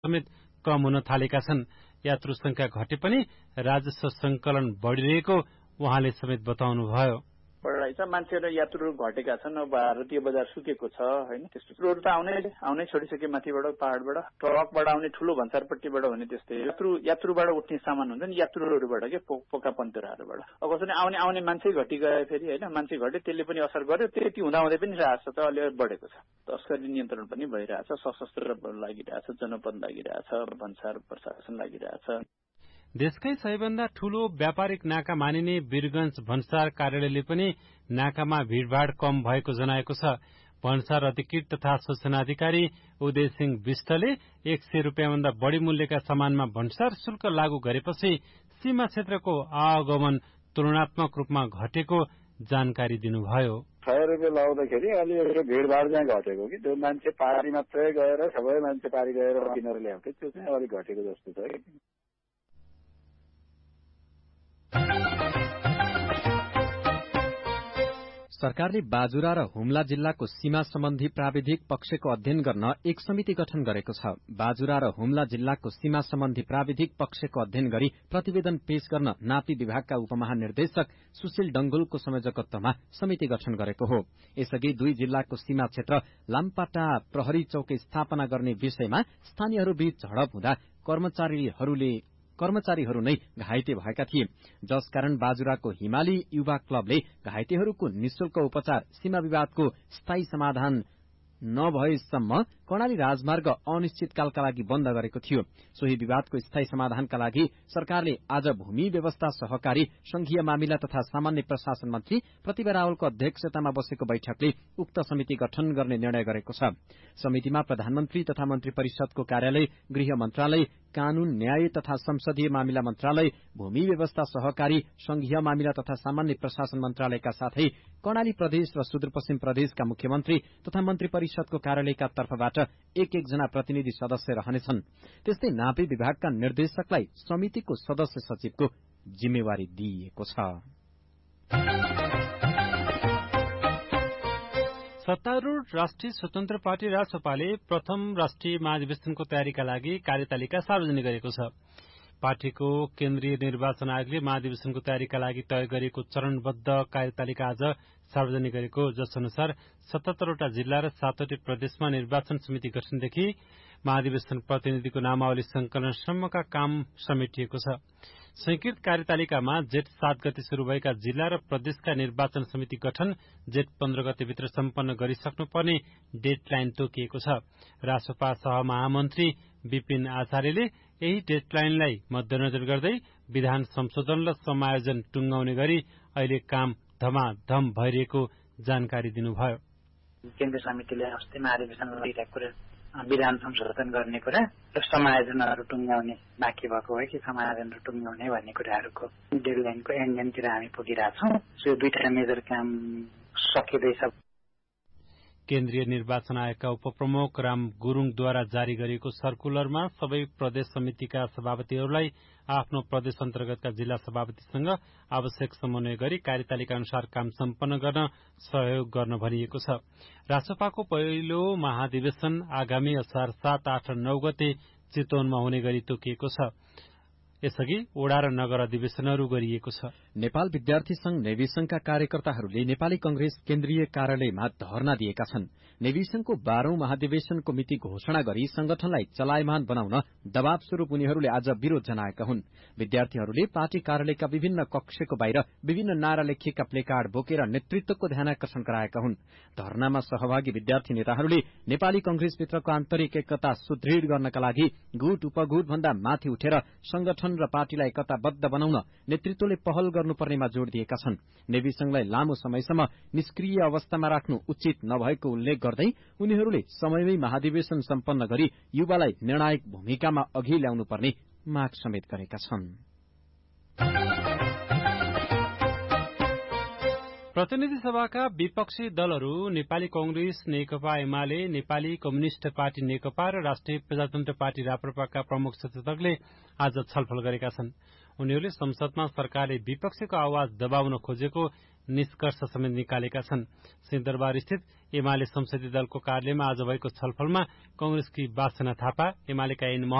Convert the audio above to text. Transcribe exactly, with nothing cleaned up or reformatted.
समेत कम हुन थालेका छन्। यात्रु संख्या घटे पनि राजस्व संकलन बढ़िरहेको उहाँले समेत बताउनुभयो। बढाइ छ, मान्छेहरू यात्रुहरू घटेका छन्। अब भारतीय बजार सुकेको छ हैन, त्यस्तोहरू त आउनै आउनै छोडिसके माथिबाट पहाडबाट। ट्रकबाट आउने ठूलो भन्सारपट्टिबाट भने त्यस्तै यात्रु यात्रुबाट उठ्ने सामान हुन्छ नि, यात्रुहरूबाट के पोका पन्तराहरूबाट। अब कसरी आउने आउने मान्छे घटी गए फेरि हैन, मान्छे घटे त्यसले पनि असर गर्यो। त्यति हुँदा हुँदै पनि राजस्व त अलि बढेको छ। तस्करी नियन्त्रण पनि भइरहेछ, सशस्त्र लागिरहेछ, जनपद लागिरहेछ, भन्सार प्रशासन लागिरहेछ। देशकै सबैभन्दा ठूलो व्यापारिक नाका मानिने वीरगंज भन्सार कार्यालयले पनि नाकामा भीड़भाड़ कम भएको जनाएको छ। भन्सार अधिकृत तथा सूचनाधिकारी उदय सिंह विष्टले एक सय रुपियाँ भन्दा बढ़ी मूल्यका सामानमा भन्सार शुल्क लागू गरेपछि सीमा क्षेत्रको आवागमन तुलनात्मक रूपमा घटेको जानकारी दिनुभयो। सय रुपियाँ लाउँदाखेरि अलि एउटा भीड़भाड़ चाहिँ घटेको कि त्यो मान्छे पारी मात्रै गएर सबै मान्छे पारी गएर किनेर ल्याउँथे, त्यो चाहिँ अलिक घटेको जस्तो छ कि। सरकारले बाजुरा र हुम्ला जिल्लाको सीमा सम्बन्धी प्राविधिक पक्षको अध्ययन गर्न एक समिति गठन गरेको छ। बाजुरा र हुम्ला जिल्लाको सीमा सम्बन्धी प्राविधिक पक्षको अध्ययन गरी प्रतिवेदन पेश गर्न नापी विभागका उपमहानिर्देशक सुशील डंगुलको संयोजकत्वमा समिति गठन गरेको हो। यसअघि दुई जिल्लाको सीमा क्षेत्र लामपाटा प्रहरी चौकी स्थापना गर्ने विषयमा स्थानीयहरूबीच झडप हुँदा कर्मचारीहरूले कर्मचारीहरू नै घाइते भएका थिए, जसकारण बाजुराको हिमाली युवा क्लबले घाइतेहरूको निशुल्क उपचार सीमा विवादको स्थायी समाधान नभएसम्म कर्णाली राजमार्ग अनिश्चितकालका लागि बन्द गरेको थियो। सोही विवादको स्थायी समाधानका लागि सरकारले आज भूमि व्यवस्था सहकारी संघीय मामिला तथा सामान्य प्रशासन मन्त्री प्रतिभा रावलको अध्यक्षतामा बसेको बैठकले उक्त समिति गठन गर्ने निर्णय गरेको छ। समितिमा प्रधानमन्त्री तथा मन्त्री परिषदको कार्यालय, गृह मन्त्रालय, कानून न्याय तथा संसदीय मामिला मन्त्रालय, भूमि व्यवस्था सहकारी संघीय मामिला तथा सामान्य प्रशासन मन्त्रालयका साथै कर्णाली प्रदेश र सुदूरपश्चिम प्रदेशका मुख्यमन्त्री तथा मन्त्री परिषदको कार्यालयका तर्फबाट एक एकजना प्रतिनिधि सदस्य रहनेछन्। त्यस्तै नापी विभागका निर्देशकलाई समितिको सदस्य सचिवको जिम्मेवारी दिइएको छ। सत्तारूढ़ राष्ट्रिय स्वतन्त्र पार्टी रासपाले प्रथम राष्ट्रिय महाधिवेशनको तयारीका लागि कार्यतालिका सार्वजनिक गरेको छ। पार्टीको केन्द्रीय निर्वाचन आयोगले महाधिवेशनको तयारीका लागि तय गरेको चरणबद्ध कार्यतालिका आज सार्वजनिक गरेको, जस अनुसार सतहत्तरवटा जिल्ला र सातवटै प्रदेशमा निर्वाचन समिति गठनदेखि महाधिवेशन प्रतिनिधिको नामावली संकलनसम्मका काम समेटिएको छ। स्वीकृत कार्यतालिकामा जेठ सात गते शुरू भएका जिल्ला र प्रदेशका निर्वाचन समिति गठन जेठ पन्ध्र गतेभित्र सम्पन्न गरिसक्नुपर्ने डेडलाइन तोकिएको छ। रासपा सहमहामन्त्री विपिन आचार्यले यही डेडलाइनलाई मध्यनजर गर्दै विधान संशोधन र समायोजन टुंगाउने गरी अहिले काम धमाधम भइरहेको जानकारी दिनुभयो। केन्द्र समितिले अस्ति महाधिवेशन भइरहेको कुरा विधान संशोधन गर्ने कुरा र समायोजनहरू टुंगाउने बाँकी भएको हो कि समायोजनहरू टुंगाउने भन्ने कुराहरूको डेडलाइनको एन्डतिर हामी पुगिरहेछौँ। यो दुईटा मेजर काम सकिँदैछ। केन्द्रीय निर्वाचन आयोगका उपप्रमुख राम गुरूङद्वारा जारी गरिएको सर्कुलरमा सबै प्रदेश समितिका सभापतिहरूलाई आफ्नो प्रदेश अन्तर्गतका जिल्ला सभापतिसँग आवश्यक समन्वय गरी कार्यतालिका अनुसार काम सम्पन्न गर्न सहयोग गर्न भनिएको छ। रासपाको पहिलो महाधिवेशन आगामी असार सात आठ नौ गते चितवनमा हुने गरी तोकिएको छ। यसअघि ओडा र नगर अधिवेशनहरू गरिएको छ। नेपाल विद्यार्थी संघ नेविसंघका कार्यकर्ताहरूले नेपाली कंग्रेस केन्द्रीय कार्यालयमा धरना दिएका छन्। नेविसंघको बाह्रौं महाधिवेशनको मिति घोषणा गरी संगठनलाई चलायमान बनाउन दबाव स्वरूप उनीहरूले आज विरोध जनाएका हुन्। विद्यार्थीहरूले पार्टी कार्यालयका विभिन्न कक्षको बाहिर विभिन्न नारा लेखिएका प्लेकार्ड बोकेर नेतृत्वको ध्यानाकर्षण गराएका हुन्। धरनामा सहभागी विद्यार्थी नेताहरूले नेपाली कंग्रेसभित्रको आन्तरिक एकता सुदृढ़ गर्नका लागि गुट उपगुट भन्दा माथि उठेर संगठन र पार्टीलाई एकताबद्ध बनाउन नेतृत्वले पहल गर्नुपर्नेमा जोड़ दिएका छन्। नेविसंघलाई लामो समयसम्म निष्क्रिय अवस्थामा राख्नु उचित नभएको उल्लेख गर्दै उनीहरूले समयमै महाधिवेशन सम्पन्न गरी युवालाई निर्णायक भूमिकामा अघि ल्याउनुपर्ने माग समेत गरेका छन्। प्रतिनिधि सभाका विपक्षी दलहरू नेपाली कांग्रेस, नेकपा एमाले, नेपाली कम्युनिष्ट पार्टी नेकपा र राष्ट्रिय प्रजातन्त्र पार्टी राप्रपाका प्रमुख सचेतकले आज छलफल गरेका छन्। उनीहरूले संसदमा सरकारले विपक्षीको आवाज दबाउन खोजेको निष्कर्ष समेत निकालेका छन्। सिंहदरबार स्थित एमाले संसदीय दलको कार्यालयमा आज भएको छलफलमा कंग्रेसकी वासना थापा, एमालेका एन